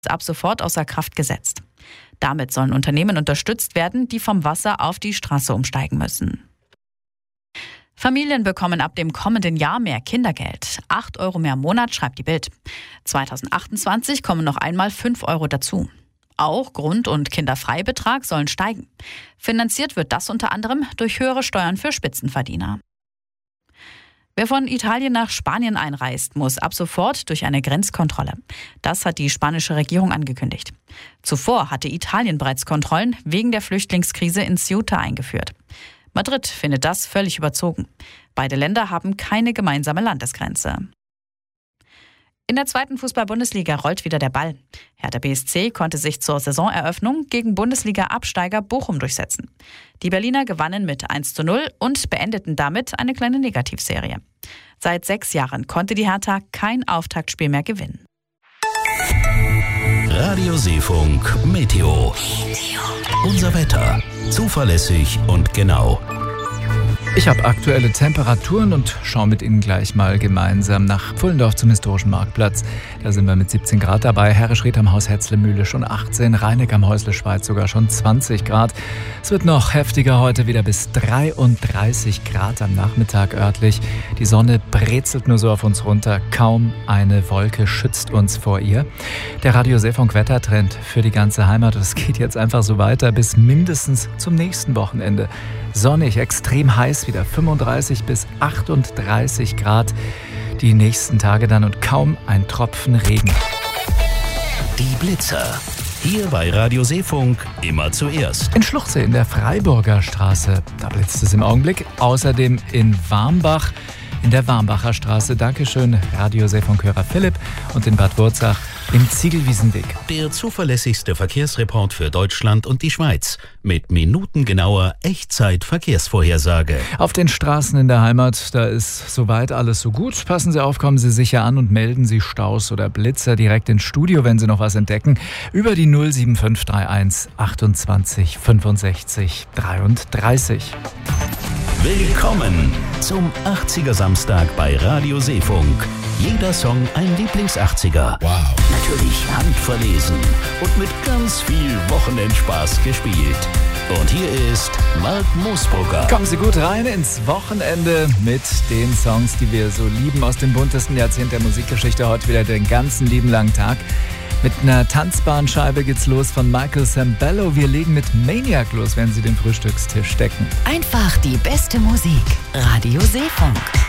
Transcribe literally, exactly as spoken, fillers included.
ab sofort außer Kraft gesetzt. Damit sollen Unternehmen unterstützt werden, die vom Wasser auf die Straße umsteigen müssen. Familien bekommen ab dem kommenden Jahr mehr Kindergeld. acht Euro mehr im Monat, schreibt die Bild. zweitausendachtundzwanzig kommen noch einmal fünf Euro dazu. Auch Grund- und Kinderfreibetrag sollen steigen. Finanziert wird das unter anderem durch höhere Steuern für Spitzenverdiener. Wer von Italien nach Spanien einreist, muss ab sofort durch eine Grenzkontrolle. Das hat die spanische Regierung angekündigt. Zuvor hatte Italien bereits Kontrollen wegen der Flüchtlingskrise in Ceuta eingeführt. Madrid findet das völlig überzogen. Beide Länder haben keine gemeinsame Landesgrenze. In der zweiten Fußball-Bundesliga rollt wieder der Ball. Hertha B S C konnte sich zur Saisoneröffnung gegen Bundesliga-Absteiger Bochum durchsetzen. Die Berliner gewannen mit eins zu null und beendeten damit eine kleine Negativserie. Seit sechs Jahren konnte die Hertha kein Auftaktspiel mehr gewinnen. Radio Seefunk Meteo. Unser Wetter. Zuverlässig und genau. Ich habe aktuelle Temperaturen und schaue mit Ihnen gleich mal gemeinsam nach Pfullendorf zum historischen Marktplatz. Da sind wir mit siebzehn Grad dabei. Herrischried am Haus Hetzlemühle schon achtzehn, Rheineck am Häusle Schweiz sogar schon zwanzig Grad. Es wird noch heftiger heute, wieder bis dreiunddreißig Grad am Nachmittag örtlich. Die Sonne brezelt nur so auf uns runter, kaum eine Wolke schützt uns vor ihr. Der Radio Seefunk Wettertrend für die ganze Heimat, das geht jetzt einfach so weiter bis mindestens zum nächsten Wochenende. Sonnig, extrem heiß, wieder fünfunddreißig bis achtunddreißig Grad die nächsten Tage dann und kaum ein Tropfen Regen. Die Blitzer. Hier bei Radio Seefunk immer zuerst. In Schluchsee in der Freiburger Straße, da blitzt es im Augenblick. Außerdem in Warmbach, in der Warmbacher Straße. Dankeschön, Radio Seefunk-Hörer Philipp. Und in Bad Wurzach im Ziegelwiesenweg. Der zuverlässigste Verkehrsreport für Deutschland und die Schweiz. Mit minutengenauer Echtzeit-Verkehrsvorhersage. Auf den Straßen in der Heimat, da ist soweit alles so gut. Passen Sie auf, kommen Sie sicher an und melden Sie Staus oder Blitzer direkt ins Studio, wenn Sie noch was entdecken. Über die null sieben fünf drei eins achtundzwanzig fünfundsechzig dreiunddreißig. Willkommen zum achtziger Samstag bei Radio Seefunk. Jeder Song ein Lieblings-achtziger. Wow. Natürlich handverlesen und mit ganz viel Wochenendspaß gespielt. Und hier ist Mark Moosbrugger. Kommen Sie gut rein ins Wochenende mit den Songs, die wir so lieben aus dem buntesten Jahrzehnt der Musikgeschichte. Heute wieder den ganzen lieben langen Tag. Mit einer tanzbaren Scheibe geht's los von Michael Sambello. Wir legen mit Maniac los, wenn Sie den Frühstückstisch decken. Einfach die beste Musik. Radio Seefunk.